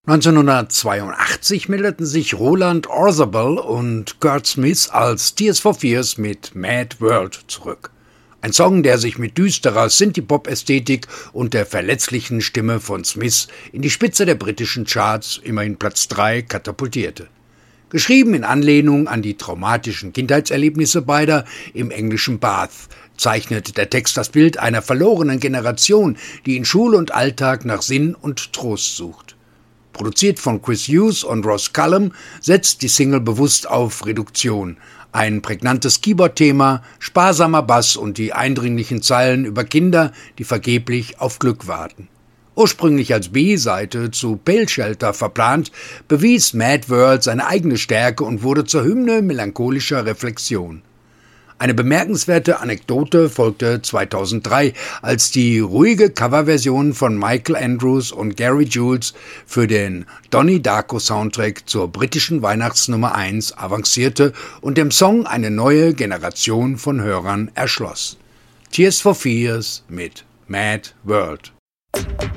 1982 meldeten sich Roland Orzabal und Kurt Smith als Tears for Fears mit Mad World zurück. Ein Song, der sich mit düsterer Synthie-Pop-Ästhetik und der verletzlichen Stimme von Smith in die Spitze der britischen Charts, immerhin Platz 3, katapultierte. Geschrieben in Anlehnung an die traumatischen Kindheitserlebnisse beider im englischen Bath, zeichnet der Text das Bild einer verlorenen Generation, die in Schule und Alltag nach Sinn und Trost sucht. Produziert von Chris Hughes und Ross Cullum, setzt die Single bewusst auf Reduktion. Ein prägnantes Keyboard-Thema, sparsamer Bass und die eindringlichen Zeilen über Kinder, die vergeblich auf Glück warten. Ursprünglich als B-Seite zu Pale Shelter verplant, bewies Mad World seine eigene Stärke und wurde zur Hymne melancholischer Reflexion. Eine bemerkenswerte Anekdote folgte 2003, als die ruhige Coverversion von Michael Andrews und Gary Jules für den Donnie Darko Soundtrack zur britischen Weihnachtsnummer 1 avancierte und dem Song eine neue Generation von Hörern erschloss. Tears for Fears mit Mad World.